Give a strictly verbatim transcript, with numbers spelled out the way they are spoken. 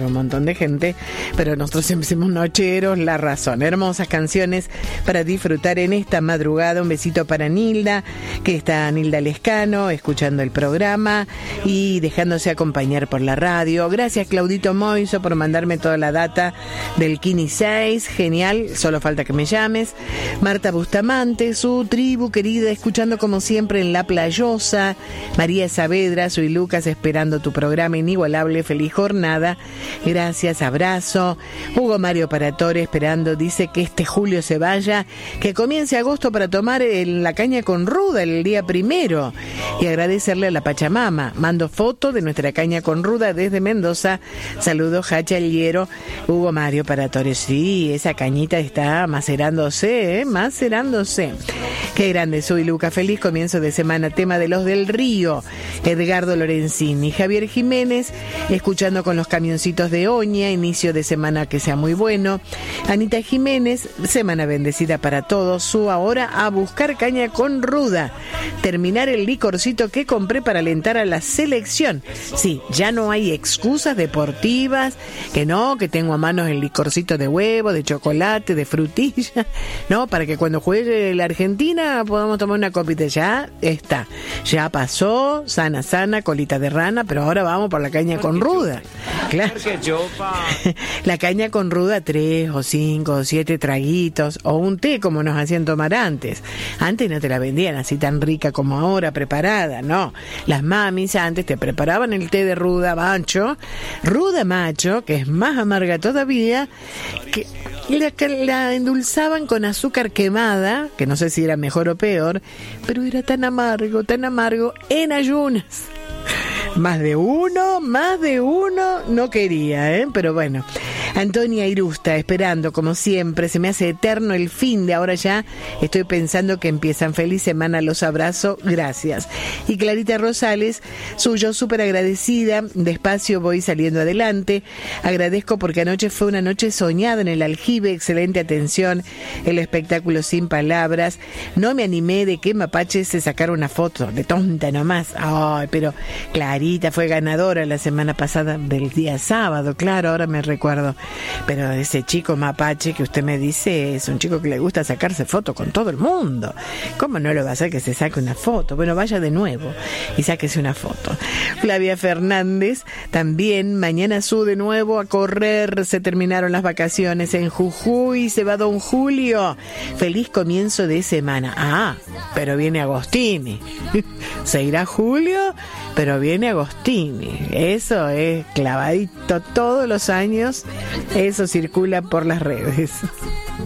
un montón de gente, pero nosotros siempre somos nocheros, la razón. Hermosas canciones para disfrutar en esta madrugada. Un besito para Nilda, que está Nilda Lescano, escuchando el programa y dejándose acompañar por la radio. Gracias, Claudito Moiso, por mandarme toda la data del Kini seis. Genial, solo falta que me llames. Marta Bustamante, su tribu querida, escuchando como siempre en La Playosa. María Saavedra, soy Lucas, esperando tu programa inigualable. Feliz jornada. Gracias, abrazo. Hugo Mario Paratore esperando, dice que este julio se vaya, que comience agosto para tomar el, la caña con ruda el día primero, y agradecerle a la Pachamama. Mando foto de nuestra caña con ruda desde Mendoza. Saludos, Hacha el Hiero. Hugo Mario Paratore, sí, esa cañita está macerándose, ¿eh? macerándose. Qué grande, soy Luca, feliz comienzo de semana, tema de los del Río. Edgardo Lorenzini, Javier Jiménez, escuchando con los camioncitos de Oña, inicio de semana que sea muy bueno. Anita Jiménez, semana bendecida para todos. Su ahora a buscar caña con ruda, terminar el licorcito que compré para alentar a la selección. Sí, ya no hay excusas deportivas, que no, que tengo a manos el licorcito de huevo, de chocolate, de frutilla, no, para que cuando juegue la Argentina podamos tomar una copita. Ya está, ya pasó, sana, sana, colita de rana, pero ahora vamos por la caña con ruda. Claro. La caña con ruda, tres o cinco o siete traguitos, o un té como nos hacían tomar antes. Antes no te la vendían así tan rica como ahora, preparada, no. Las mamis antes te preparaban el té de ruda macho, ruda macho, que es más amarga todavía, que la, la endulzaban con azúcar quemada, que no sé si era mejor o peor, pero era tan amargo, tan amargo, en ayunas. Más de uno, más de uno no quería, ¿eh? Pero bueno. Antonia Irusta, esperando como siempre, se me hace eterno el fin de ahora ya. Estoy pensando que empiezan. Feliz semana, los abrazo, gracias. Y Clarita Rosales, suyo, súper agradecida, despacio voy saliendo adelante. Agradezco porque anoche fue una noche soñada en el aljibe, excelente atención, el espectáculo sin palabras. No me animé de que Mapache se sacara una foto, de tonta nomás. Ay, pero Clarita fue ganadora la semana pasada del día sábado, claro, ahora me recuerdo. Pero ese chico Mapache que usted me dice es un chico que le gusta sacarse fotos con todo el mundo. ¿Cómo no lo va a hacer que se saque una foto? Bueno, vaya de nuevo y sáquese una foto. Flavia Fernández, también mañana su de nuevo a correr. Se terminaron las vacaciones en Jujuy, se va don Julio. Feliz comienzo de semana. Ah, pero viene Agostini. Se irá Julio, pero viene Agostini. Eso es clavadito todos los años. Eso circula por las redes.